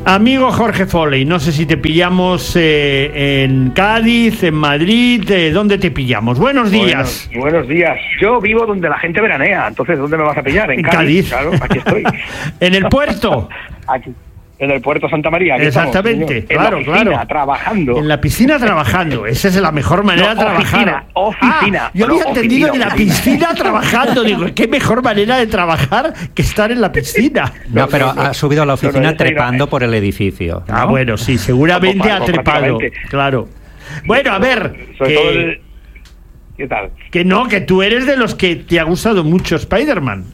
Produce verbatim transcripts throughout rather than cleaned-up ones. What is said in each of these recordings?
Amigo Jorge Foley, no sé si te pillamos eh, en Cádiz, en Madrid, eh, ¿dónde te pillamos? Buenos días. Buenos, buenos días. Yo vivo donde la gente veranea, entonces ¿dónde me vas a pillar? En, en Cádiz. Cádiz. Claro, aquí estoy. ¿En el puerto? Aquí. En el puerto Santa María. Aquí Exactamente, estamos, claro, en la piscina, claro. Trabajando. En la piscina trabajando, esa es la mejor manera no, de trabajar. Oficina, oficina. Ah, yo no, había entendido oficina, en la oficina. piscina trabajando. Digo, qué mejor manera de trabajar que estar en la piscina. No, pero ha subido a la oficina no, no, trepando por el edificio, ¿no? Ah, bueno, sí, seguramente ha trepado. Claro. Bueno, a ver. Sobre que, todo el... ¿Qué tal? Que no, que tú eres de los que te ha gustado mucho Spider-Man.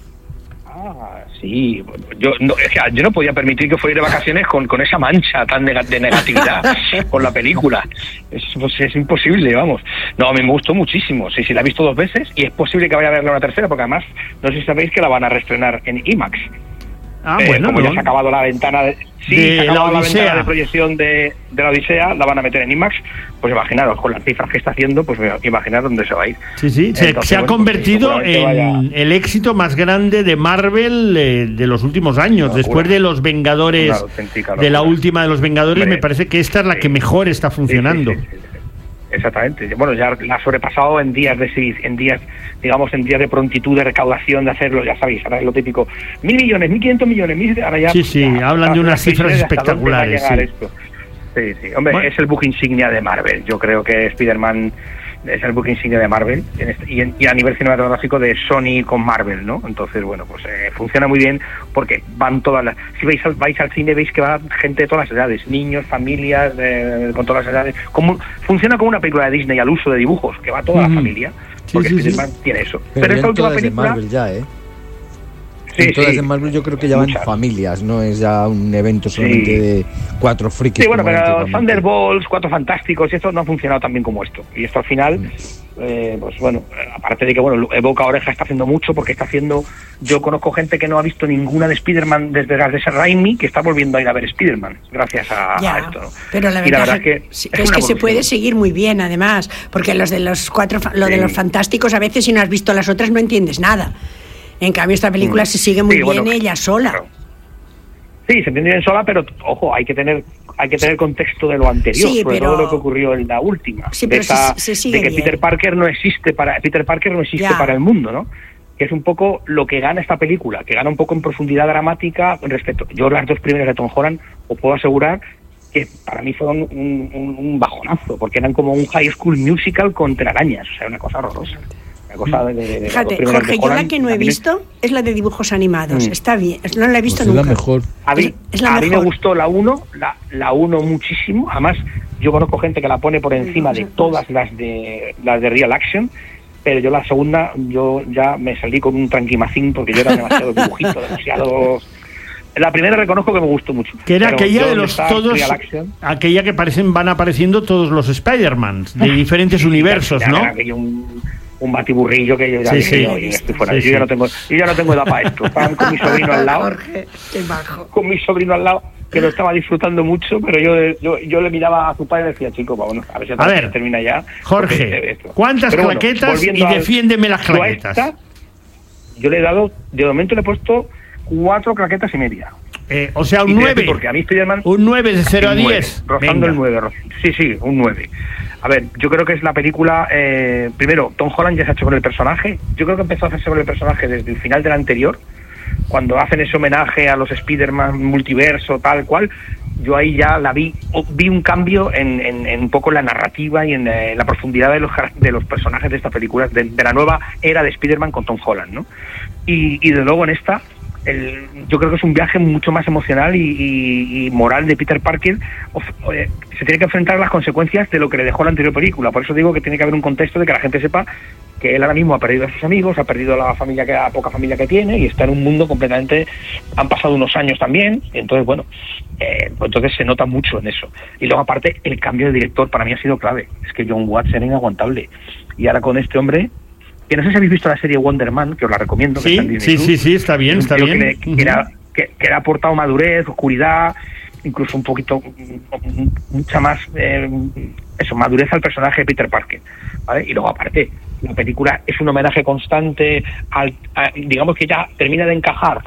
Ah, sí. Yo no, es que yo no podía permitir que fuera de vacaciones con, con esa mancha tan neg- de negatividad con la película. Es, pues, es imposible, vamos. No, a mí me gustó muchísimo. Sí, sí, la he visto dos veces y es posible que vaya a verla una tercera, porque además, no sé si sabéis que la van a reestrenar en IMAX. Ah, eh, bueno, como no. ya se ha acabado la ventana de, sí, De se ha acabado la la Odisea. ventana de proyección de, de la Odisea, la van a meter en IMAX. Pues imaginaros, con las cifras que está haciendo, pues imaginar dónde se va a ir. Sí, sí, se, Entonces, se ha bueno, convertido pues, en vaya... el éxito más grande de Marvel eh, de los últimos años. Locura. Después de los Vengadores, de la última de los Vengadores, Hombre, me parece que esta es la sí. que mejor está funcionando. Sí, sí, sí, sí. Exactamente. Bueno, ya la ha sobrepasado en días de en días, digamos, en días de prontitud de recaudación de hacerlo, ya sabéis, ahora es lo típico, mil millones, mil quinientos millones, mil, ahora ya. Sí, sí, ya, hablan de unas cifras espectaculares. Sí. Sí. sí, sí. Hombre, bueno, es el book insignia de Marvel. Yo creo que Spider-Man es el book insignia de Marvel en este, y, en, y a nivel cinematográfico de Sony con Marvel, ¿no? Entonces, bueno, pues eh, funciona muy bien porque van todas las... Si vais al, vais al cine veis que va gente de todas las edades, niños, familias, eh, con todas las edades. Como, funciona como una película de Disney al uso de dibujos, que va toda mm. la familia, porque sí, sí, Spider-Man sí. tiene eso. Pero, Pero esta última todas película... de Marvel ya, ¿eh? Sí, en todas sí, de Marvel yo creo que ya van muchas. familias, no es ya un evento solamente sí. de cuatro frikis. Sí, bueno, pero Thunderbolts, Cuatro Fantásticos, y esto no ha funcionado tan bien como esto. Y esto al final, mm. eh, pues bueno, aparte de que, bueno, Boca Oreja está haciendo mucho, porque está haciendo... Yo conozco gente que no ha visto ninguna de Spider-Man desde las de Sam Raimi, que está volviendo a ir a ver Spider-Man, gracias a, ya, a esto, ¿no? Pero la verdad, la verdad es que, es, es, es que se puede seguir muy bien, además, porque los de los cuatro, lo sí. de los Fantásticos, a veces si no has visto las otras no entiendes nada. En cambio, esta película mm. se sigue muy sí, bien bueno, ella sola. Claro. Sí, se entiende bien sola, pero ojo, hay que tener hay que tener contexto de lo anterior, sí, sobre pero... todo lo que ocurrió en la última, sí, de, esa, se, se sigue de que bien. Peter Parker no existe para Peter Parker no existe ya. para el mundo, ¿no? Que es un poco lo que gana esta película, que gana un poco en profundidad dramática respecto. Yo las dos primeras de Tom Holland os puedo asegurar que para mí fueron un, un, un bajonazo, porque eran como un High School Musical con telarañas, o sea, una cosa horrorosa. Cosa de, de, de Fíjate, Jorge, yo la que no he visto es la de dibujos animados. Mm. Está bien, no la he visto pues nunca. Es la mejor. A mí, es la a mejor. mí me gustó la uno, la, la uno muchísimo. Además, yo conozco gente que la pone por encima de todas las de las de Real Action. Pero yo la segunda, yo ya me salí con un tranquimacín porque yo era demasiado dibujito, demasiado... La primera reconozco que me gustó mucho. Que era aquella de los todos, aquella que parecen van apareciendo todos los Spider-Mans de diferentes sí, universos, ya, ¿no? Era un, un batiburrillo que yo ya sí, dije, sí. oye, estoy fuera. Sí, yo, sí. ya no tengo, yo ya no tengo edad para esto. Estaban con mi sobrino al lado. Jorge, qué bajo. Con mi sobrino al lado, que lo estaba disfrutando mucho, pero yo yo, yo le miraba a su padre y decía, chico, bueno, a ver si a ver, termina ya. Jorge, ¿cuántas pero claquetas? Bueno, y al, defiéndeme las claquetas. Esta, yo le he dado, de momento le he puesto cuatro claquetas y media. Eh, o sea, un nueve. Porque a mí Spider-Man, un nueve de cero a diez. Rozando el nueve. Sí, sí, un nueve. A ver, yo creo que es la película... Eh, primero, Tom Holland ya se ha hecho con el personaje. Yo creo que empezó a hacerse con el personaje desde el final del anterior, cuando hacen ese homenaje a los Spider-Man multiverso, tal cual. Yo ahí ya la vi, vi un cambio en, en, en un poco la narrativa y en, en la profundidad de los, de los personajes de esta película, de, de la nueva era de Spider-Man con Tom Holland, ¿no? Y, y de luego en esta... El, yo creo que es un viaje mucho más emocional y, y, y moral de Peter Parker. O, o, eh, se tiene que enfrentar a las consecuencias de lo que le dejó la anterior película. Por eso digo que tiene que haber un contexto de que la gente sepa que él ahora mismo ha perdido a sus amigos, ha perdido la familia que la poca familia que tiene y está en un mundo completamente... Han pasado unos años también, entonces bueno, eh, pues entonces se nota mucho en eso. Y luego aparte el cambio de director para mí ha sido clave. Es que John Watts era inaguantable y ahora con este hombre... Que no sé si habéis visto la serie Wonder Man, que os la recomiendo. Sí, que está en sí, sí, sí, está bien, está bien. Que, le, que, uh-huh. era, que, que le ha aportado madurez, oscuridad, incluso un poquito, mucha más, eh, eso, madurez al personaje de Peter Parker, ¿vale? Y luego aparte, la película es un homenaje constante, al, a, digamos que ya termina de encajar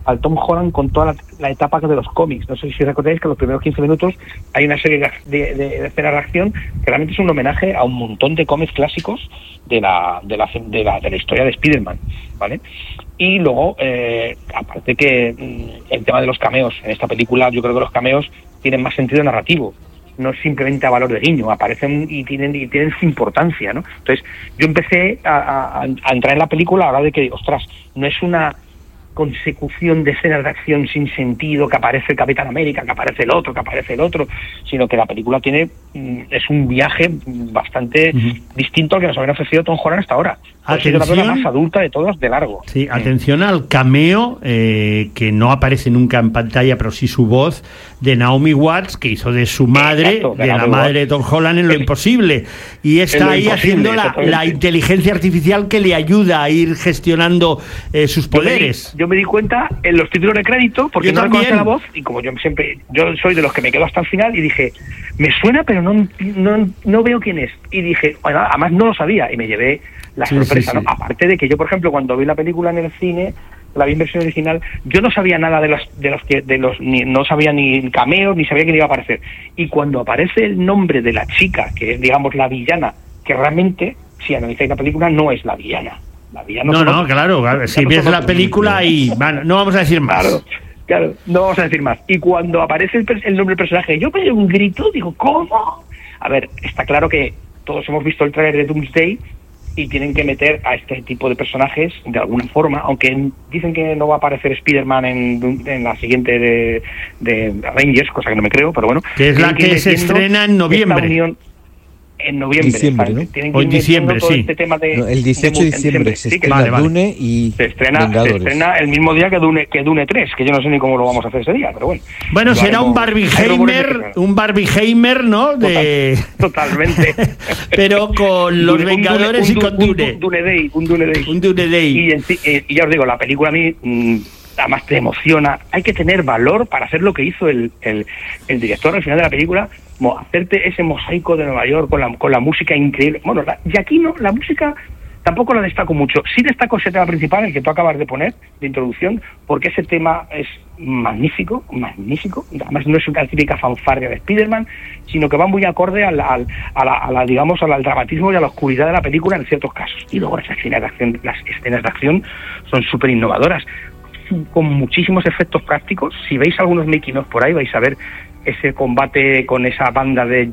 al Tom Holland con toda la, la etapa de los cómics. No sé si recordáis que en los primeros quince minutos hay una serie de, de, de escenas de acción que realmente es un homenaje a un montón de cómics clásicos de la de la, de la, de la historia de Spider-Man, ¿vale? Y luego, eh, aparte que mm, el tema de los cameos, en esta película yo creo que los cameos tienen más sentido narrativo, no simplemente a valor de guiño, aparecen y tienen y tienen su importancia, ¿no? Entonces, yo empecé a, a, a entrar en la película a la hora de que, ostras, no es una consecución de escenas de acción sin sentido, que aparece el Capitán América, que aparece el otro, que aparece el otro, sino que la película tiene es un viaje bastante uh-huh. distinto al que nos habían ofrecido Tom Holland hasta ahora. Ha sido la película más adulta de todas, de largo. Sí, atención al cameo, eh, que no aparece nunca en pantalla, pero sí su voz, de Naomi Watts, que hizo de su madre, Exacto, de, de la madre de Tom Holland en Lo el, Imposible. Y está ahí haciendo la, la inteligencia artificial que le ayuda a ir gestionando eh, sus poderes. Yo me, di, yo me di cuenta en los títulos de crédito, porque yo no reconocía la voz, y como yo siempre, yo soy de los que me quedo hasta el final, y dije, me suena, pero no, no, no veo quién es. Y dije, bueno, además no lo sabía, y me llevé la sí, sorpresa, sí, sí. ¿no? Aparte de que yo, por ejemplo, cuando vi la película en el cine, la vi en versión original, yo no sabía nada de los de los que de los ni, no sabía ni cameos ni sabía quién iba a aparecer. Y cuando aparece el nombre de la chica, que es, digamos, la villana, que realmente, si analizáis la película, no es la villana. La villana no, no, claro, claro. Si ves la película y bueno, no vamos a decir más. Claro, claro, no vamos a decir más. Y cuando aparece el, el nombre del personaje, yo pegué un grito, digo, ¿cómo? A ver, está claro que todos hemos visto el trailer de Doomsday y tienen que meter a este tipo de personajes de alguna forma, aunque dicen que no va a aparecer Spider-Man en, en la siguiente de, de Avengers, cosa que no me creo, pero bueno. Que es la que se estrena en noviembre. Unión, en noviembre, diciembre, ¿no? Tienen que o en diciembre, todo sí. Este tema de, no, el dieciocho de diciembre, se estrena vale, vale. Dune y se estrena, Vengadores. Se estrena el mismo día que Dune, que Dune tres, que yo no sé ni cómo lo vamos a hacer ese día, pero bueno. Bueno, será un Barbieheimer, un Barbieheimer, ¿no? De... Total, totalmente. Pero con los Dune, Vengadores un Dune, y con Dune. Un Dune Day, un Dune Day. Un Dune Day. Y, en, y, y ya os digo, la película a mí... Mmm, además te emociona, hay que tener valor para hacer lo que hizo el, el, el director al final de la película, como hacerte ese mosaico de Nueva York con la, con la música increíble. Bueno, la, y aquí no, la música tampoco la destaco mucho, sí destaco ese tema principal, el que tú acabas de poner, de introducción, porque ese tema es magnífico, magnífico, además no es una típica fanfarria de Spider-Man, sino que va muy acorde al, al, a, la, a la, digamos, al, al dramatismo y a la oscuridad de la película en ciertos casos. Y luego las escenas de acción, las escenas de acción son súper innovadoras, con muchísimos efectos prácticos. Si veis algunos making of por ahí vais a ver ese combate con esa banda de,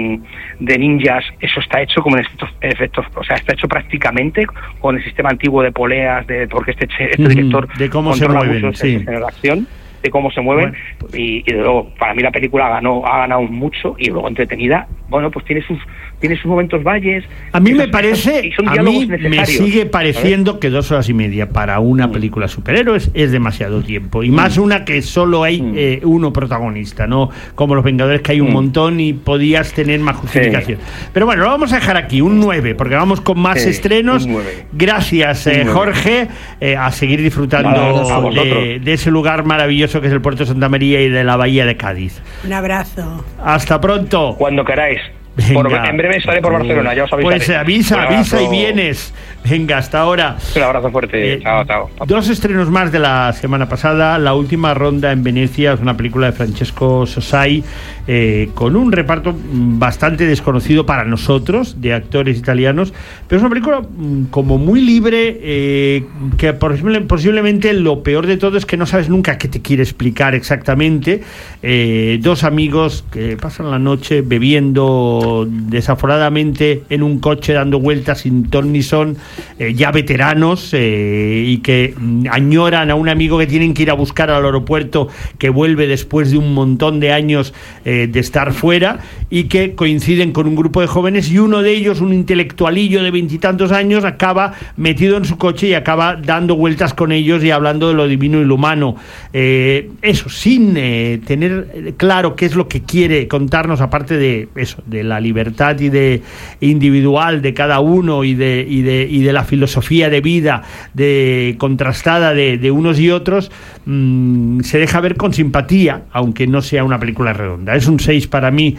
de ninjas, eso está hecho como en estos efectos, o sea, está hecho prácticamente con el sistema antiguo de poleas, de porque este, este director de cómo se mueven, sí. de acción, de cómo se mueven, bueno. y, y de luego para mí la película ganó, ha ganado mucho y luego entretenida. Bueno, pues tiene sus tiene sus momentos valles. A mí me parece, y son a mí me sigue pareciendo ¿sabes? que dos horas y media para una mm. película superhéroes es demasiado tiempo. Y más mm. una que solo hay mm. eh, uno protagonista, no como Los Vengadores, que hay un mm. montón y podías tener más justificación. Sí. Pero bueno, lo vamos a dejar aquí, un nueve, porque vamos con más sí, estrenos. Gracias, eh, Jorge, eh, a seguir disfrutando Nada, de, de ese lugar maravilloso que es el Puerto de Santa María y de la Bahía de Cádiz. Un abrazo. Hasta pronto. Cuando queráis. Por, en breve estaré por Barcelona, ya os avisaré. Pues avisa, avisa y vienes. Venga, hasta ahora. Un abrazo fuerte. Eh, chao, chao. Dos estrenos más de la semana pasada. La última ronda en Venecia es una película de Francesco Sosai, eh, con un reparto bastante desconocido para nosotros, de actores italianos, pero es una película como muy libre, eh, que posible, posiblemente lo peor de todo es que no sabes nunca qué te quiere explicar exactamente. Eh, dos amigos que pasan la noche bebiendo desaforadamente en un coche, dando vueltas sin ton ni son, eh, ya veteranos, eh, y que añoran a un amigo que tienen que ir a buscar al aeropuerto, que vuelve después de un montón de años eh, de estar fuera, y que coinciden con un grupo de jóvenes, y uno de ellos, un intelectualillo de veintitantos años, acaba metido en su coche y acaba dando vueltas con ellos y hablando de lo divino y lo humano. Eh, eso, sin eh, tener claro qué es lo que quiere contarnos, aparte de eso, de la libertad y de individual de cada uno y de, y de, y de la filosofía de vida de contrastada de, de unos y otros, mmm, se deja ver con simpatía, aunque no sea una película redonda. Es un seis para mí.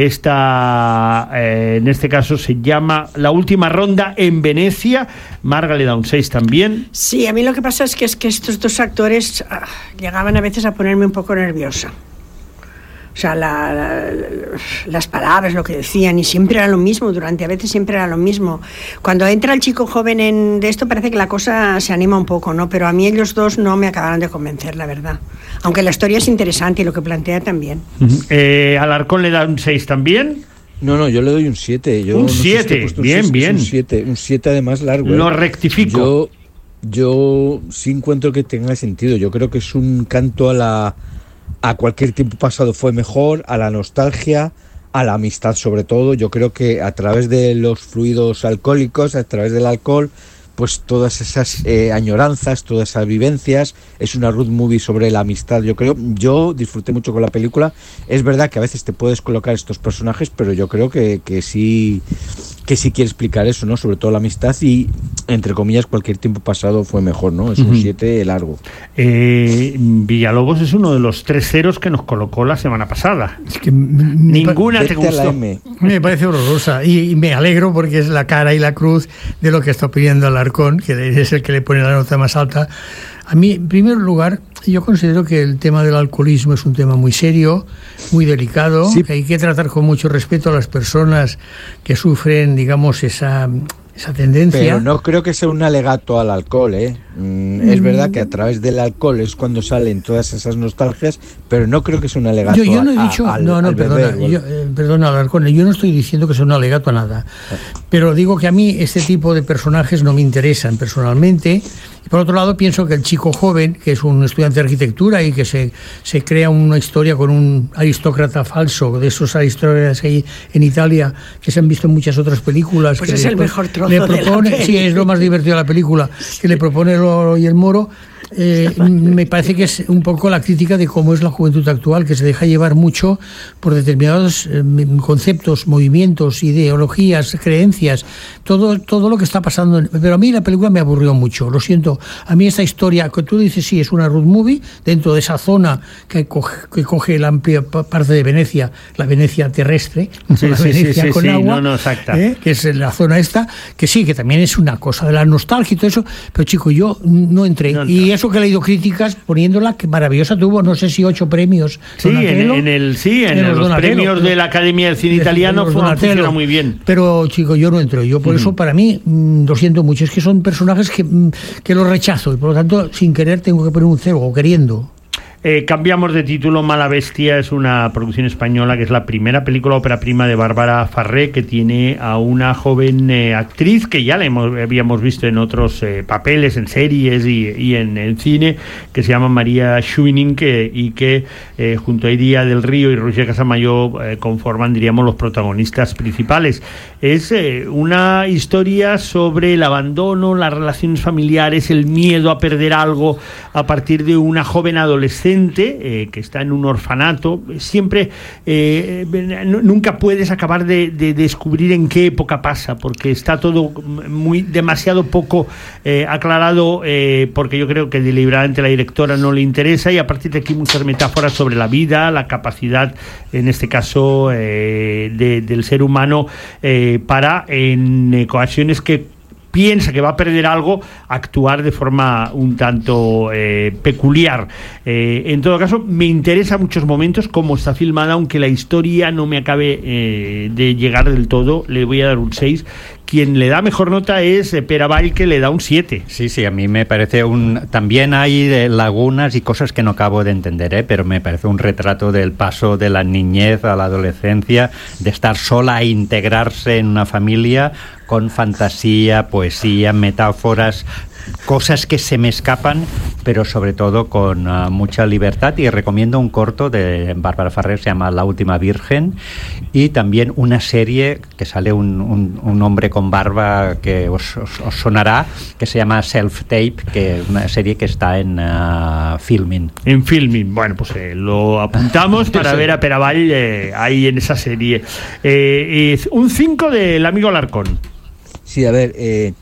Esta, eh, en este caso se llama La última ronda en Venecia. Marga le da un seis también. Sí, a mí lo que pasa es que, es que estos dos actores ah, llegaban a veces a ponerme un poco nerviosa. O sea, la, la, las palabras, lo que decían, y siempre era lo mismo, durante a veces siempre era lo mismo. Cuando entra el chico joven en de esto parece que la cosa se anima un poco, ¿no? Pero a mí ellos dos no me acabaron de convencer, la verdad. Aunque la historia es interesante y lo que plantea también. Uh-huh. eh, Alarcón le da un seis también. No, no, yo le doy un siete. Un siete, no sé si bien, un bien. Un siete, un siete además largo. Lo ¿eh? rectifico. Yo, yo sí encuentro que tenga sentido. Yo creo que es un canto a la... a cualquier tiempo pasado fue mejor, a la nostalgia, a la amistad sobre todo. Yo creo que a través de los fluidos alcohólicos, a través del alcohol, pues todas esas eh, añoranzas, todas esas vivencias, es una road movie sobre la amistad. Yo creo, yo disfruté mucho con la película. Es verdad que a veces te puedes colocar estos personajes, pero yo creo que, que sí que sí quiere explicar eso, ¿no? Sobre todo la amistad y, entre comillas, cualquier tiempo pasado fue mejor, ¿no? Es un siete uh-huh. largo. Eh, Villalobos es uno de los tres ceros que nos colocó la semana pasada. Es que ninguna te gustó. Me parece horrorosa y, y me alegro porque es la cara y la cruz de lo que está pidiendo Alarcón, que es el que le pone la nota más alta. A mí, en primer lugar, yo considero que el tema del alcoholismo es un tema muy serio, muy delicado, sí. que hay que tratar con mucho respeto a las personas que sufren, digamos, esa, esa tendencia. Pero no creo que sea un alegato al alcohol, ¿eh? Mm, es verdad que a través del alcohol es cuando salen todas esas nostalgias, pero no creo que sea un alegato yo, yo no he a, dicho, a, al, no, no, al perdona, beber, yo, eh, perdona, Alarcón, yo no estoy diciendo que sea un alegato a nada, pero digo que a mí este tipo de personajes no me interesan personalmente. Y por otro lado, pienso que el chico joven, que es un estudiante de arquitectura y que se, se crea una historia con un aristócrata falso, de esos aristócratas que hay en Italia, que se han visto en muchas otras películas. Pues que es le, el mejor trozo le propone, de la sí, es lo más divertido de la película, que le propone el oro y el moro. Eh, me parece que es un poco la crítica de cómo es la juventud actual, que se deja llevar mucho por determinados eh, conceptos, movimientos, ideologías, creencias, todo, todo lo que está pasando. Pero a mí la película me aburrió mucho, lo siento. A mí esta historia, que tú dices, sí, es una road movie, dentro de esa zona que coge, que coge la amplia parte de Venecia, la Venecia terrestre, sí, la sí, Venecia sí, con sí, agua, no, no, exacta. ¿eh? Que es la zona esta, que sí, que también es una cosa de la nostalgia y todo eso, pero chico, yo no entré. No, y eso que he leído críticas poniéndola, que maravillosa, tuvo no sé si ocho premios. Sí, en, en el sí, en, en los, los premios de la Academia del Cine de, Italiano de funciona muy bien. Pero chico, yo no entro. Yo por uh-huh. eso para mí mmm, lo siento mucho, es que son personajes que, mmm, que los rechazo y por lo tanto sin querer tengo que poner un cero o queriendo. Eh, cambiamos de título. Mala Bestia es una producción española que es la primera película ópera prima de Bárbara Farré, que tiene a una joven eh, actriz que ya la hemos, habíamos visto en otros eh, papeles, en series y, y en el cine, que se llama María Schwining, que, y que eh, junto a Iría del Río y Roger Casamayor eh, conforman, diríamos, los protagonistas principales. Es eh, una historia sobre el abandono, las relaciones familiares, el miedo a perder algo a partir de una joven adolescente Eh, que está en un orfanato. Siempre eh, nunca puedes acabar de, de descubrir en qué época pasa, porque está todo muy demasiado poco eh, aclarado, eh, porque yo creo que deliberadamente a la directora no le interesa, y a partir de aquí muchas metáforas sobre la vida, la capacidad, en este caso eh, de, del ser humano eh, para en ocasiones que piensa que va a perder algo, actuar de forma un tanto eh, peculiar. Eh, en todo caso, me interesa muchos momentos cómo está filmada, aunque la historia no me acabe eh, de llegar del todo. Le voy a dar un seis. Quien le da mejor nota es eh, Pere Avall, que le da un siete. Sí, sí, a mí me parece un... También hay eh, lagunas y cosas que no acabo de entender, ¿eh? Pero me parece un retrato del paso de la niñez a la adolescencia, de estar sola e integrarse en una familia con fantasía, poesía, metáforas, cosas que se me escapan, pero sobre todo con uh, mucha libertad. Y recomiendo un corto de Bárbara Ferrer, se llama La última virgen, y también una serie que sale un, un, un hombre con barba que os, os, os sonará, que se llama Self Tape, que es una serie que está en uh, Filmin. En Filmin, bueno, pues eh, lo apuntamos para sí. ver a Peravall eh, ahí en esa serie. Eh, eh, un cinco del amigo Alarcón. Sí, a ver, eh,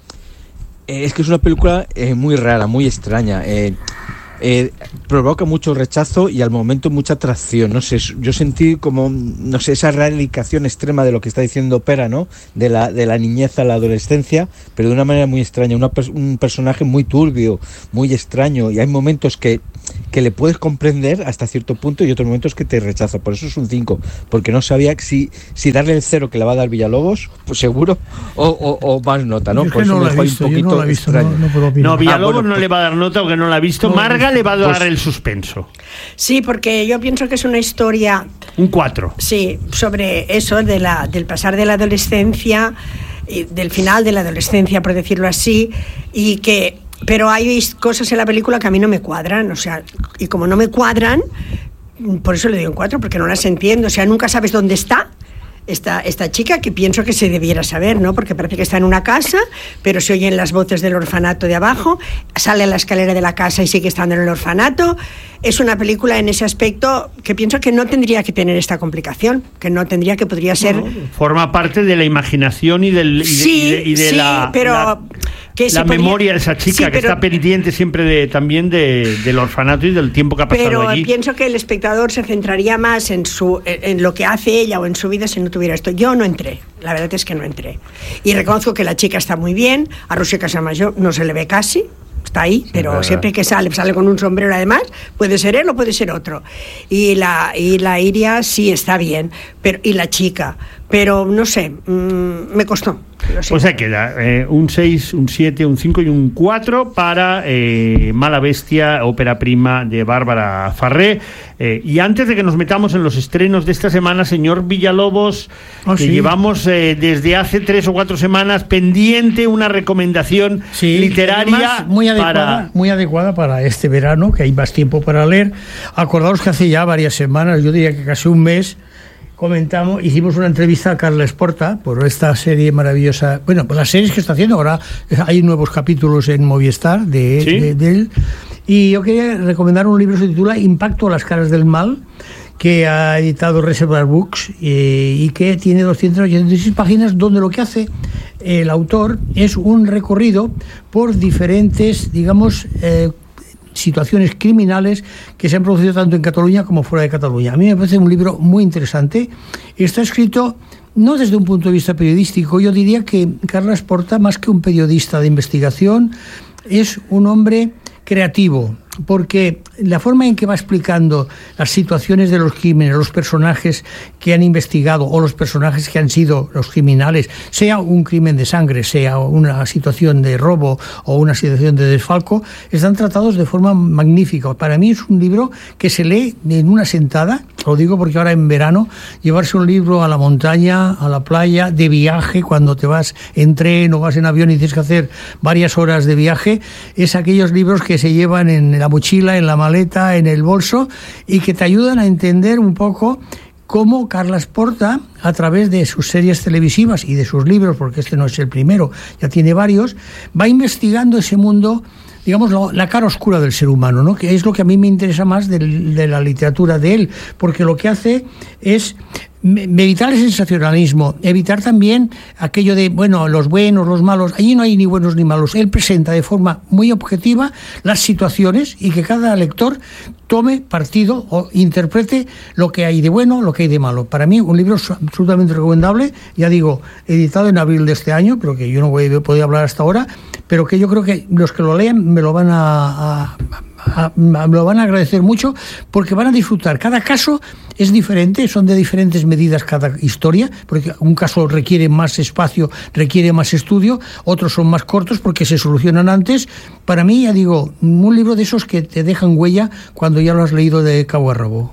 es que es una película eh, muy rara, muy extraña. Eh, eh, provoca mucho rechazo y al momento mucha atracción. No sé, yo sentí como, no sé, esa radicación extrema de lo que está diciendo Pera, ¿no? De la, de la niñez a la adolescencia, pero de una manera muy extraña. Una, un personaje muy turbio, muy extraño, y hay momentos que, que le puedes comprender hasta cierto punto y otros momentos que te rechaza. Por eso es un cinco, porque no sabía si, si darle el cero que le va a dar Villalobos, pues seguro, o, o, o más nota, ¿no? Por eso me fue un poquito no visto, extraño. No, no, puedo opinar. No, Villalobos ah, bueno, no pues, le va a dar nota porque no la ha visto. No, Marga le va a dar pues, el suspenso. Sí, porque yo pienso que es una historia... Un cuatro. Sí, sobre eso de la, del pasar de la adolescencia, y del final de la adolescencia, por decirlo así, y que... Pero hay cosas en la película que a mí no me cuadran, o sea, y como no me cuadran, por eso le doy un cuatro, porque no las entiendo, o sea, nunca sabes dónde está esta, esta chica, que pienso que se debiera saber, ¿no? Porque parece que está en una casa, pero se oyen las voces del orfanato de abajo, sale a la escalera de la casa y sigue estando en el orfanato. Es una película en ese aspecto que pienso que no tendría que tener esta complicación, que no tendría, que podría ser... No, forma parte de la imaginación y, del, y de, sí, y de, y de sí, la... pero... La... Que la podría... memoria de esa chica, sí, que pero... está pendiente siempre de, también de, del orfanato y del tiempo que ha pasado pero allí. Pero pienso que el espectador se centraría más en su en lo que hace ella o en su vida si no tuviera esto. Yo no entré, la verdad es que no entré. Y reconozco que la chica está muy bien, a Roser Casamayor no se le ve casi, está ahí, sí, pero siempre que sale, sale con un sombrero además, puede ser él o puede ser otro. Y la, y la Iria sí está bien, pero y la chica, pero no sé, mmm, me costó. Pues ahí queda eh, un seis, un siete, un cinco y un cuatro para eh, Mala Bestia, ópera prima de Bárbara Farré. Eh, y antes de que nos metamos en los estrenos de esta semana, señor Villalobos, oh, que sí. llevamos eh, desde hace tres o cuatro semanas pendiente una recomendación sí, literaria muy adecuada, para... muy adecuada para este verano, que hay más tiempo para leer. Acordaos que hace ya varias semanas, yo diría que casi un mes, comentamos, hicimos una entrevista a Carles Porta por esta serie maravillosa, bueno, pues las series que está haciendo, ahora hay nuevos capítulos en Movistar de, ¿sí? de, de él, y yo quería recomendar un libro que se titula Impacto a las caras del mal, que ha editado Reservoir Books eh, y que tiene doscientas ochenta y seis páginas, donde lo que hace el autor es un recorrido por diferentes, digamos, eh, situaciones criminales que se han producido tanto en Cataluña como fuera de Cataluña. A mí me parece un libro muy interesante. Está escrito no desde un punto de vista periodístico. Yo diría que Carles Porta, más que un periodista de investigación, es un hombre creativo, porque la forma en que va explicando las situaciones de los crímenes, los personajes que han investigado o los personajes que han sido los criminales, sea un crimen de sangre, sea una situación de robo o una situación de desfalco, están tratados de forma magnífica. Para mí es un libro que se lee en una sentada. Lo digo porque ahora en verano llevarse un libro a la montaña, a la playa, de viaje, cuando te vas en tren o vas en avión y tienes que hacer varias horas de viaje, es aquellos libros que se llevan en la mochila, en la maleta, en el bolso, y que te ayudan a entender un poco cómo Carles Porta, a través de sus series televisivas y de sus libros, porque este no es el primero, ya tiene varios, va investigando ese mundo, digamos, la cara oscura del ser humano, ¿no? Que es lo que a mí me interesa más de, de la literatura de él, porque lo que hace es evitar el sensacionalismo, evitar también aquello de, bueno, los buenos, los malos. Allí no hay ni buenos ni malos. Él presenta de forma muy objetiva las situaciones y que cada lector tome partido o interprete lo que hay de bueno, lo que hay de malo. Para mí, un libro absolutamente recomendable, ya digo, editado en abril de este año, pero que yo no voy a poder hablar hasta ahora, pero que yo creo que los que lo lean me lo van a... a A, a, me lo van a agradecer mucho, porque van a disfrutar. Cada caso es diferente, son de diferentes medidas cada historia, porque un caso requiere más espacio, requiere más estudio, otros son más cortos porque se solucionan antes. Para mí, ya digo, un libro de esos que te dejan huella cuando ya lo has leído de cabo a rabo.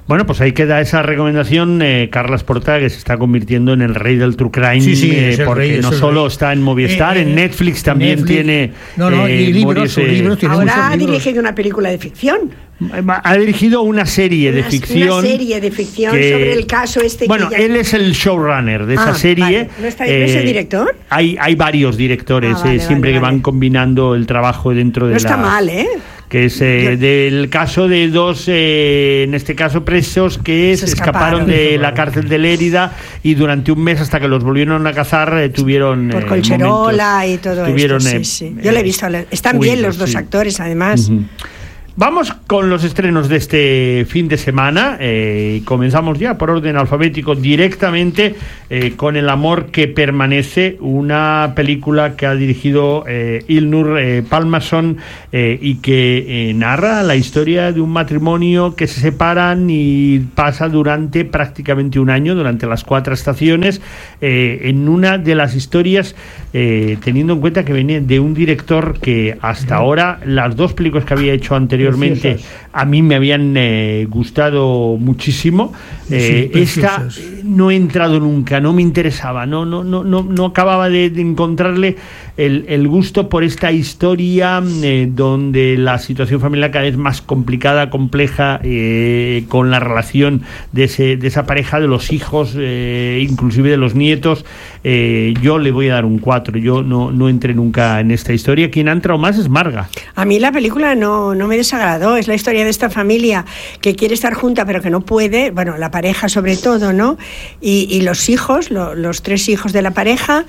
Bueno, pues ahí queda esa recomendación. eh, Carles Porta, que se está convirtiendo en el rey del true crime, sí, sí, eh, es el porque rey, no es el solo rey. está en Movistar, Eh, eh, en Netflix también Netflix. tiene No, no, eh, y libros, varios, sus eh, libros, tiene Ahora muchos ha libros. dirigido una película de ficción. Ha dirigido una serie de Una- ficción. Una serie de ficción que- sobre el caso este. Bueno, que ya- él es el showrunner de esa Ah, serie. vale. ¿No está- no es el director? Hay, hay varios directores, Ah, vale, eh, siempre vale, que van vale. combinando el trabajo dentro de No la... está mal, ¿eh? Que es eh, Yo- del caso de dos, eh, en este caso, presos que Se se escaparon, escaparon. de la cárcel de Lérida y durante un mes, hasta que los volvieron a cazar, eh, tuvieron... Por eh, Colcherola momentos- y todo tuvieron, esto. eh, Sí, sí. Yo lo he visto. Están huidos, bien los dos sí. actores, además. Ujú. Vamos con los estrenos de este fin de semana eh, y comenzamos ya por orden alfabético directamente eh, con El amor que permanece, una película que ha dirigido eh, Ilnur eh, Palmason eh, y que eh, narra la historia de un matrimonio que se separan y pasa durante prácticamente un año, durante las cuatro estaciones, eh, en una de las historias, eh, teniendo en cuenta que viene de un director que hasta ahora las dos películas que había hecho anteriormente a mí me habían eh, gustado muchísimo. Eh, Sí, esta preciosas. eh, no he entrado nunca, no me interesaba, no, no, no, no, no acababa de, de encontrarle el, el gusto por esta historia eh, donde la situación familiar cada vez más complicada, compleja, eh, con la relación de, ese, de esa pareja, de los hijos, eh, inclusive de los nietos. Eh, yo le voy a dar un cuatro, yo no, no entré nunca en esta historia. Quien ha entrado más es Marga. A mí la película no, no me desagradó. Es la historia de esta familia que quiere estar junta pero que no puede. Bueno, la pareja sobre todo, ¿no? Y, y los hijos, lo, los tres hijos de la pareja.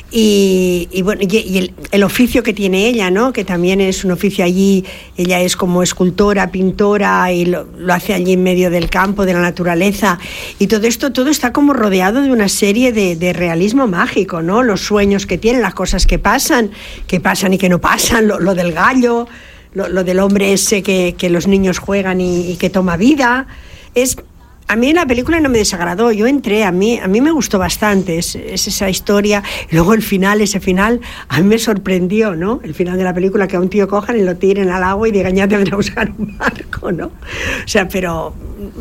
Y, y bueno, y, y el, el oficio que tiene ella, ¿no? Que también es un oficio allí. Ella es como escultora, pintora y lo, lo hace allí en medio del campo, de la naturaleza. Y todo esto, todo está como rodeado de una serie de, de realismo mágico, ¿no? Los sueños que tienen, las cosas que pasan, que pasan y que no pasan, lo, lo del gallo, lo, lo del hombre ese que, que los niños juegan y, y que toma vida. Es... A mí la película no me desagradó, yo entré, a mí, a mí me gustó bastante, es, es esa historia, y luego el final, ese final, a mí me sorprendió, ¿no? El final de la película, que a un tío cojan y lo tiren al agua y digan, ya te vendrá a buscar un barco, ¿no? O sea, pero,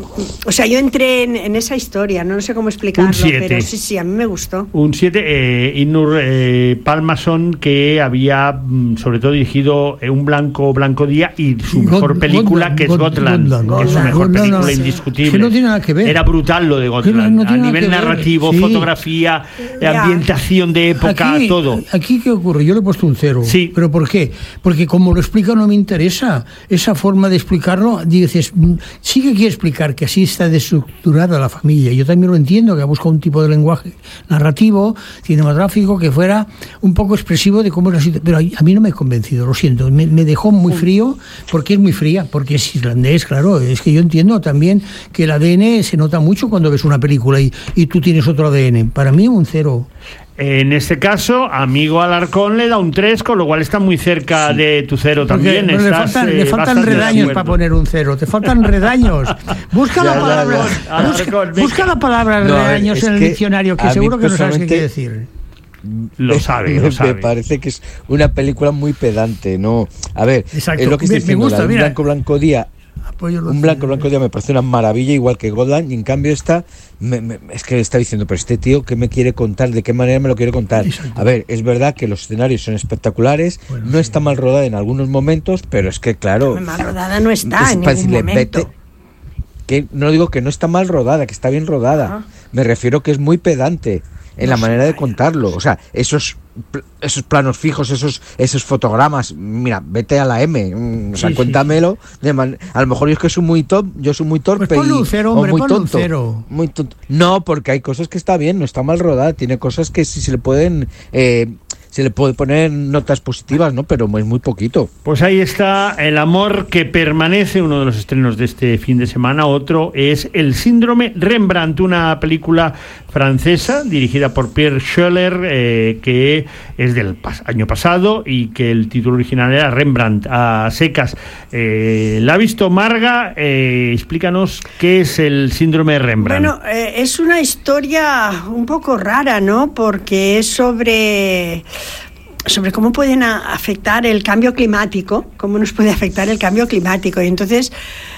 o sea, yo entré en, en esa historia, no sé cómo explicarlo, Un siete. pero sí, sí, a mí me gustó. Un siete, eh, Ilnur eh, Palmason, que había mm, sobre todo dirigido eh, Un blanco, blanco día y su God- mejor película, Gotland, que es God- Gotland, Gotland, que es su Gotland. mejor No, no, película sí. indiscutible. Es que no tiene nada que ver. Era brutal lo de Que no- Gotland, no a tiene nada nivel que ver. narrativo, Sí. fotografía, Ya. ambientación de época, Aquí, todo. Aquí, ¿qué ocurre? Yo le he puesto un cero. Sí. ¿Pero por qué? Porque como lo explica no me interesa. Esa forma de explicarlo, dices, mm, sí que quiere explicar que así está desestructurada la familia. Yo también lo entiendo, que ha buscado un tipo de lenguaje narrativo, cinematográfico, que fuera un poco expresivo de cómo es la situación. Pero a mí no me ha convencido, lo siento. Me, me dejó muy frío, porque es muy fría, porque es islandés, claro. Es que yo entiendo también que el A D N se nota mucho cuando ves una película y, y tú tienes otro A D N. Para mí un cero. En este caso, amigo Alarcón le da un tres, con lo cual está muy cerca de tu cero también. Porque, pero le Estás, faltan, eh, le faltan bastante de redaños acuerdo. para poner un cero. Te faltan redaños. Busca la Ya, ya, palabra, ya. busca, Alarcón, venga. busca la palabra No, redaños es en el que diccionario, que a mí seguro que no sabes qué quiere personalmente- decir. Lo sabe, me, lo sabe. Me parece que es una película muy pedante, ¿no? A ver, Exacto. es lo que Me- estoy me diciendo, gusta, la de Un mira. blanco blanco día, Apoyo los- un blanco blanco día me parece una maravilla, igual que Gotland, y en cambio esta me- me- es que está diciendo, pero este tío, ¿qué me quiere contar? ¿De qué manera me lo quiere contar? Exacto. A ver, es verdad que los escenarios son espectaculares, Bueno, no sí. está mal rodada en algunos momentos, pero es que claro, Mal rodada no está es en para ningún decirle, momento. vete, que no digo que no está mal rodada, que está bien rodada. Ah. Me refiero que es muy pedante en la No sé, manera de vaya. contarlo. O sea, esos pl- esos planos fijos, esos esos fotogramas, mira, vete a la M, mm, o sea, Sí, sí, cuéntamelo. De man- a lo mejor yo es que soy muy top, yo soy muy torpe Pues ponle y un cero, o hombre, muy ponle un tonto. cero. Muy tonto. No, porque hay cosas que está bien, no está mal rodada, tiene cosas que sí se le pueden eh, se le puede poner notas positivas, ¿no? Pero es muy poquito. Pues ahí está El amor que permanece, uno de los estrenos de este fin de semana. Otro es El síndrome Rembrandt, una película francesa dirigida por Pierre Schoeller, eh, que es del pas- año pasado y que el título original era Rembrandt a secas. Eh, ¿La ha visto Marga? Eh, explícanos qué es el síndrome Rembrandt. Bueno, eh, es una historia un poco rara, ¿no? Porque es sobre... sobre cómo pueden a, afectar el cambio climático, cómo nos puede afectar el cambio climático. Y entonces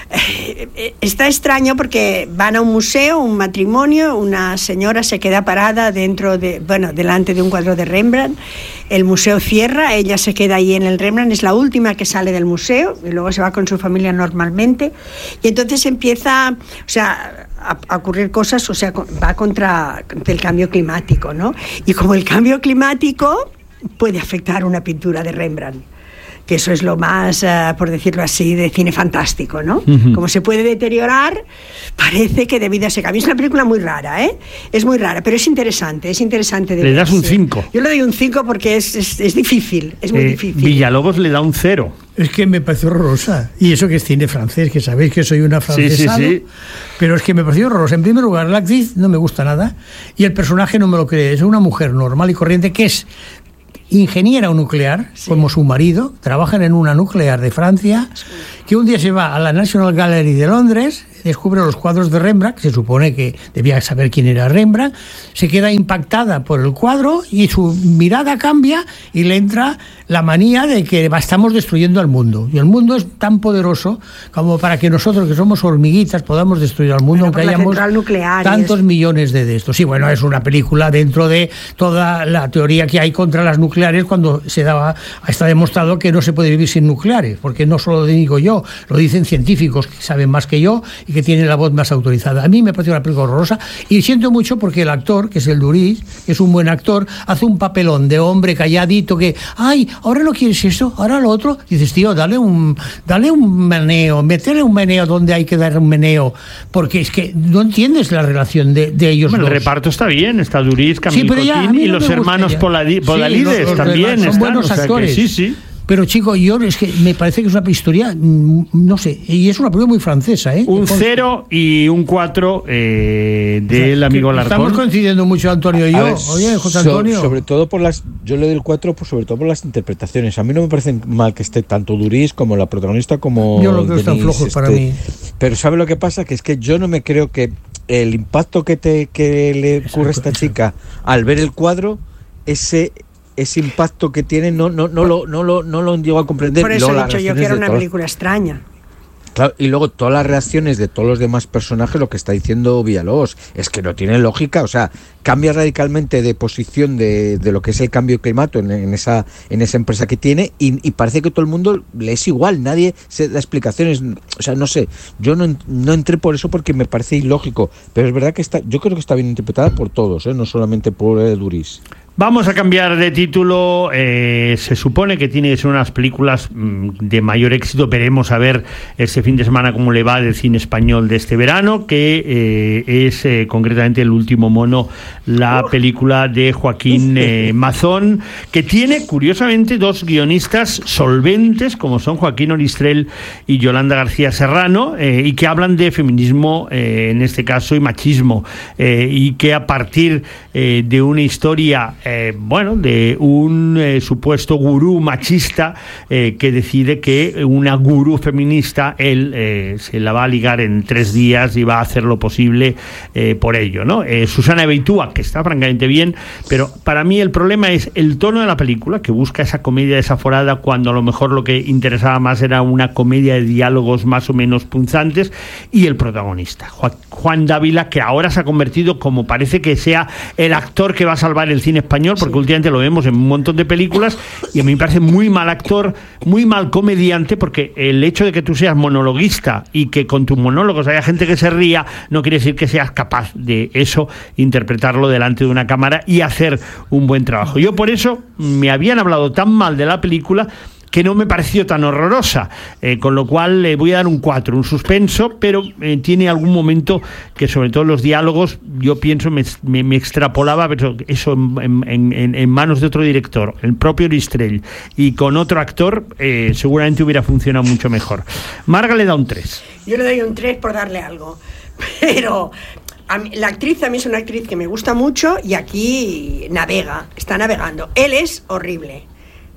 eh, está extraño porque van a un museo, un matrimonio, una señora se queda parada dentro de, bueno, delante de un cuadro de Rembrandt, el museo cierra, ella se queda ahí en el Rembrandt, es la última que sale del museo y luego se va con su familia normalmente, y entonces empieza, o sea, a, a ocurrir cosas, o sea, va contra el cambio climático, ¿no? Y como el cambio climático puede afectar una pintura de Rembrandt, que eso es lo más, uh, por decirlo así, de cine fantástico, ¿no? Uh-huh. Como se puede deteriorar, parece que debido a ese cambio. Es una película muy rara, ¿eh? Es muy rara, pero es interesante, es interesante. De ¿Le das un cinco? Yo le doy un cinco porque es, es, es difícil, es muy eh, difícil. Villalobos le da un cero. Es que me pareció horrorosa. Y eso que es cine francés, que sabéis que soy una francesa. Sí, sí, sí. Pero es que me pareció horrorosa. En primer lugar, la actriz no me gusta nada y el personaje no me lo cree. Es una mujer normal y corriente que es ingeniera nuclear, sí, como su marido, trabajan en una nuclear de Francia, que un día se va a la National Gallery de Londres, descubre los cuadros de Rembrandt, se supone que debía saber quién era Rembrandt, se queda impactada por el cuadro y su mirada cambia y le entra la manía de que estamos destruyendo al mundo. Y el mundo es tan poderoso como para que nosotros, que somos hormiguitas, podamos destruir al mundo, bueno, aunque hayamos tantos es... millones de, de estos. Sí, bueno, es una película dentro de toda la teoría que hay contra las nucleares, cuando se daba, está demostrado que no se puede vivir sin nucleares, porque no solo lo digo yo, lo dicen científicos que saben más que yo y que tienen la voz más autorizada. A mí me parece una película horrorosa y siento mucho porque el actor, que es el Duriz, que es un buen actor, hace un papelón de hombre calladito que, ay, ahora no quieres eso, ahora lo otro. Dices, tío, dale un dale un meneo, métele un meneo donde hay que dar un meneo, porque es que no entiendes la relación de, de ellos bueno, dos. El reparto está bien, está Duriz, Camille sí, Cotin y no los hermanos Polalides sí, los, los también son están, buenos o sea actores. Que sí, sí. Pero chico, yo es que me parece que es una historia, no sé, y es una película muy francesa, ¿eh? Un cero y un cuatro eh, del o sea, amigo Alarcón. Estamos coincidiendo mucho Antonio y yo. Ver, Oye, José Antonio. So, sobre todo por las, yo le doy el cuatro, pues sobre todo por las interpretaciones. A mí no me parece mal que esté tanto Duriz como la protagonista como yo lo creo que están flojos este, para mí. Pero ¿sabe lo que pasa? Que es que yo no me creo que el impacto que te que le ocurre a esta chica al ver el cuadro, ese ese impacto que tiene no no no lo no lo no lo llego a comprender. Por eso he dicho yo que era una película extraña. Claro, y luego todas las reacciones de todos los demás personajes, lo que está diciendo Villalobos, es que no tiene lógica, o sea, cambia radicalmente de posición de, de lo que es el cambio climático en, en esa en esa empresa que tiene y, y parece que todo el mundo le es igual, nadie se da explicaciones, o sea, no sé, yo no, no entré por eso porque me parece ilógico, pero es verdad que está, yo creo que está bien interpretada por todos, ¿eh? No solamente por eh, Duriz. Vamos a cambiar de título. Eh, se supone que tiene que ser unas películas mmm, de mayor éxito. Veremos a ver este fin de semana cómo le va del cine español de este verano, que eh, es eh, concretamente El último mono, la película de Joaquín eh, Mazón, que tiene curiosamente dos guionistas solventes como son Joaquín Oristrel y Yolanda García Serrano, eh, y que hablan de feminismo eh, en este caso y machismo, eh, y que a partir eh, de una historia Eh, bueno, de un eh, supuesto gurú machista eh, que decide que una gurú feminista él eh, se la va a ligar en tres días y va a hacer lo posible eh, por ello, ¿no? Eh, Susana Beitúa, que está francamente bien, pero para mí el problema es el tono de la película, que busca esa comedia desaforada cuando a lo mejor lo que interesaba más era una comedia de diálogos más o menos punzantes, y el protagonista, Juan, Juan Dávila, que ahora se ha convertido, como parece que sea el actor que va a salvar el cine español, porque sí, últimamente lo vemos en un montón de películas y a mí me parece muy mal actor, muy mal comediante, porque el hecho de que tú seas monologuista y que con tus monólogos haya gente que se ría no quiere decir que seas capaz de eso, interpretarlo delante de una cámara y hacer un buen trabajo. Yo por eso me habían hablado tan mal de la película que no me pareció tan horrorosa, eh, con lo cual le eh, voy a dar un cuatro, un suspenso, pero eh, tiene algún momento que sobre todo los diálogos, yo pienso, me, me, me extrapolaba, pero eso en, en, en, en manos de otro director, el propio Oristrell, y con otro actor, eh, seguramente hubiera funcionado mucho mejor. Marga le da un tres. Yo le doy un tres por darle algo, pero a mí, la actriz a mí es una actriz que me gusta mucho y aquí navega, está navegando. Él es horrible.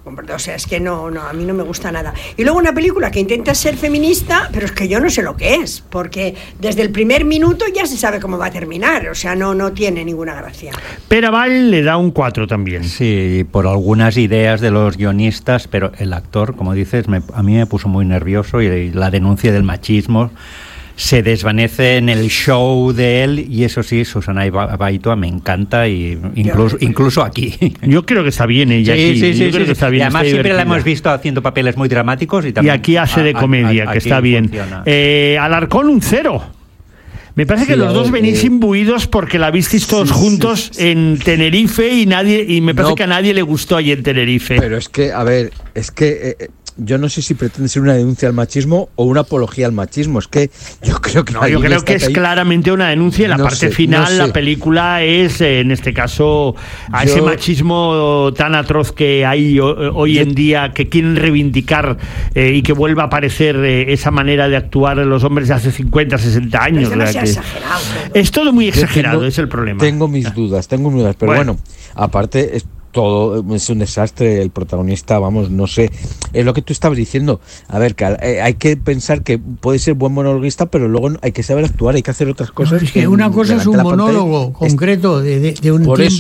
O sea, es que no, no, a mí no me gusta nada. Y luego una película que intenta ser feminista, pero es que yo no sé lo que es, porque desde el primer minuto ya se sabe cómo va a terminar, o sea, no, no tiene ninguna gracia. Pere Avall le da un cuatro también. Sí, por algunas ideas de los guionistas, pero el actor, como dices, me, a mí me puso muy nervioso y la denuncia del machismo se desvanece en el show de él, y eso sí, Susana Baitoa me encanta, y incluso incluso aquí. Yo creo que está bien ella sí, aquí. Sí, sí, Yo creo sí, que está bien, y además está siempre divertida. la hemos visto haciendo papeles muy dramáticos y, también y aquí hace de comedia, a, a, que está bien. Eh, Alarcón, un cero. Me parece sí, que los dos venís eh, imbuidos porque la visteis todos sí, juntos sí, sí. en Tenerife y nadie y me parece no, que a nadie le gustó allí en Tenerife. Pero es que, a ver, es que... Eh, yo no sé si pretende ser una denuncia al machismo o una apología al machismo. Es que yo creo que no, yo creo que es ahí... claramente una denuncia. En la no parte sé, final, no la película es, en este caso, a yo... ese machismo tan atroz que hay hoy yo... en día, que quieren reivindicar eh, y que vuelva a aparecer eh, esa manera de actuar de los hombres de hace cincuenta, sesenta años. Es, que... exagerado, es todo muy exagerado, tengo, es el problema. Tengo mis dudas, tengo mis dudas, pero bueno, bueno aparte... Es... todo es un desastre, el protagonista, vamos, no sé, es lo que tú estabas diciendo, a ver, que hay que pensar que puede ser buen monologuista, pero luego hay que saber actuar, hay que hacer otras cosas. No, es que, que una cosa es un monólogo concreto de, de, de un tiempo